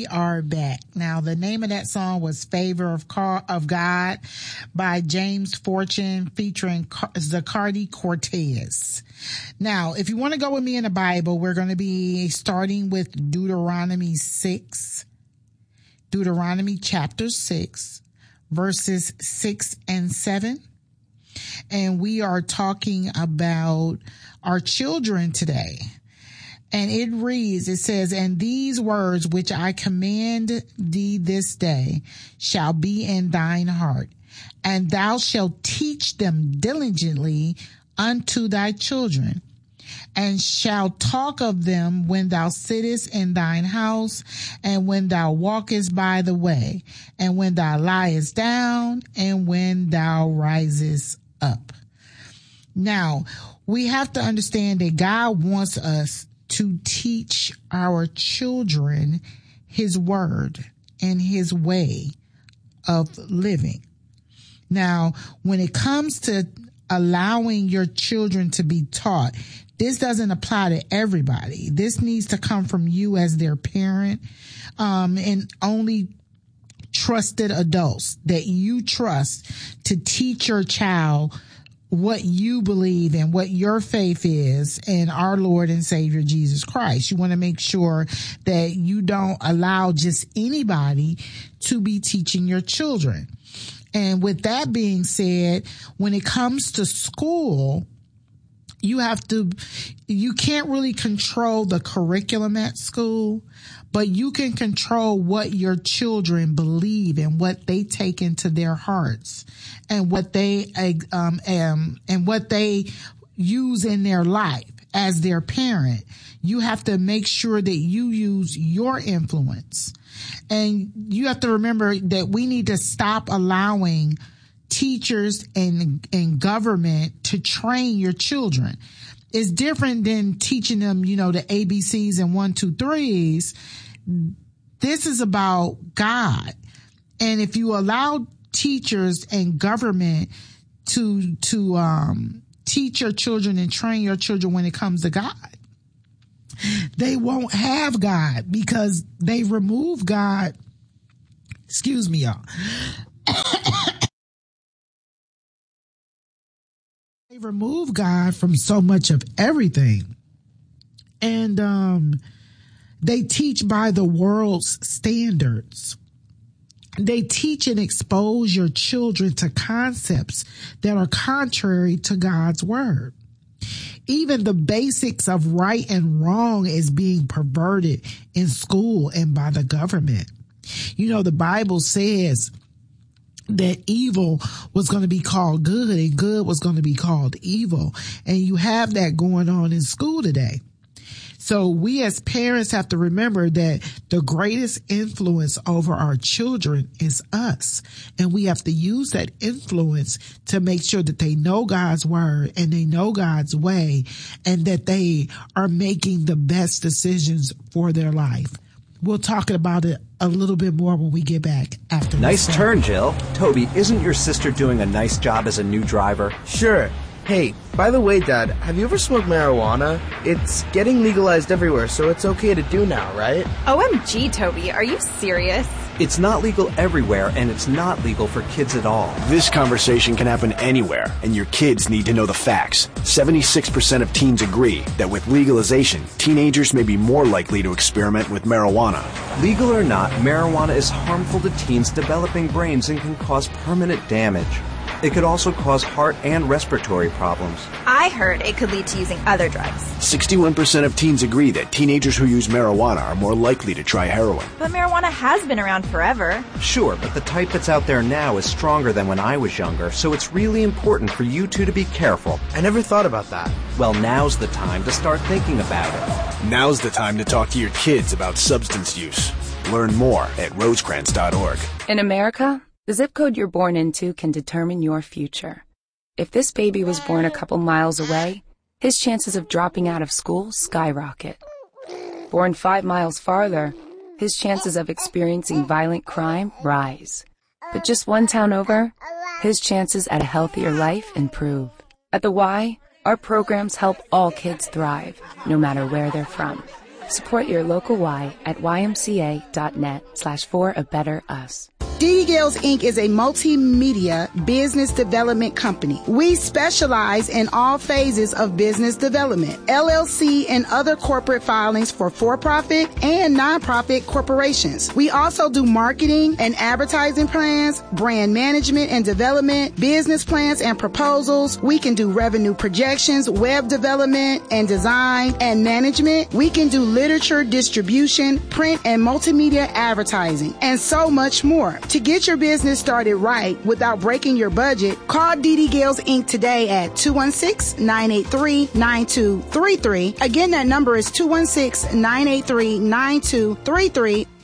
we are back. Now, the name of that song was Favor of God by James Fortune featuring Zacardi Cortez. Now, if you want to go with me in the Bible, we're going to be starting with Deuteronomy chapter 6, verses 6 and 7. And we are talking about our children today. And it says, and these words which I command thee this day shall be in thine heart, and thou shalt teach them diligently unto thy children, and shalt talk of them when thou sittest in thine house, and when thou walkest by the way, and when thou liest down, and when thou risest up. Now, we have to understand that God wants us to teach our children his word and his way of living. Now, when it comes to allowing your children to be taught, this doesn't apply to everybody. This needs to come from you as their parent, and only trusted adults that you trust to teach your child what you believe and what your faith is in our Lord and Savior Jesus Christ. You want to make sure that you don't allow just anybody to be teaching your children. And with that being said, when it comes to school, you can't really control the curriculum at school, but you can control what your children believe and what they take into their hearts and what they use in their life as their parent. You have to make sure that you use your influence. And you have to remember that we need to stop allowing teachers and government to train your children. It's different than teaching them, the ABCs and 1, 2, 3s. This is about God. And if you allow teachers and government to teach your children and train your children when it comes to God, they won't have God because they remove God. Excuse me, y'all. They remove God from so much of everything. And they teach by the world's standards. They teach and expose your children to concepts that are contrary to God's word. Even the basics of right and wrong is being perverted in school and by the government. The Bible says that evil was going to be called good and good was going to be called evil. And you have that going on in school today. So we as parents have to remember that the greatest influence over our children is us. And we have to use that influence to make sure that they know God's word and they know God's way and that they are making the best decisions for their life. We'll talk about it a little bit more when we get back after this. Nice turn, Jill. Toby, isn't your sister doing a nice job as a new driver? Sure. Hey, by the way, Dad, have you ever smoked marijuana? It's getting legalized everywhere, so it's okay to do now, right? OMG, Toby, are you serious? It's not legal everywhere, and it's not legal for kids at all. This conversation can happen anywhere, and your kids need to know the facts. 76% of teens agree that with legalization, teenagers may be more likely to experiment with marijuana. Legal or not, marijuana is harmful to teens' developing brains and can cause permanent damage. It could also cause heart and respiratory problems. I heard it could lead to using other drugs. 61% of teens agree that teenagers who use marijuana are more likely to try heroin. But marijuana has been around forever. Sure, but the type that's out there now is stronger than when I was younger, so it's really important for you two to be careful. I never thought about that. Well, now's the time to start thinking about it. Now's the time to talk to your kids about substance use. Learn more at rosecrans.org. In America, the zip code you're born into can determine your future. If this baby was born a couple miles away, his chances of dropping out of school skyrocket. Born 5 miles farther, his chances of experiencing violent crime rise. But just 1 town over, his chances at a healthier life improve. At the Y, our programs help all kids thrive, no matter where they're from. Support your local Y at ymca.net/for-a-better-us. DD Gales Inc. is a multimedia business development company. We specialize in all phases of business development, LLC and other corporate filings for-profit and non-profit corporations. We also do marketing and advertising plans, brand management and development, business plans and proposals. We can do revenue projections, web development and design and management. We can do literature distribution, print and multimedia advertising, and so much more. To get your business started right without breaking your budget, call DD Gales Inc. today at 216-983-9233. Again, that number is 216-983-9233.